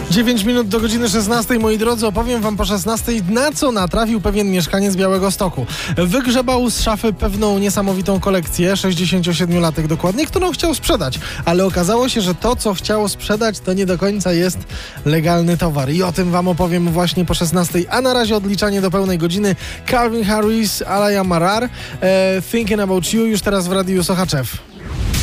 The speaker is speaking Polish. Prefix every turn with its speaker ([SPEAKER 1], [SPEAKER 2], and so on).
[SPEAKER 1] 9 minut do godziny 16, moi drodzy, opowiem wam po 16, na co natrafił pewien mieszkaniec Białegostoku. Wygrzebał z szafy pewną niesamowitą kolekcję, 67-latek dokładnie, którą chciał sprzedać, ale okazało się, że to, co chciał sprzedać, to nie do końca jest legalny towar. I o tym wam opowiem właśnie po 16, a na razie odliczanie do pełnej godziny. Calvin Harris, Alaya Marar, Thinking About You, już teraz w Radiu Sochaczew.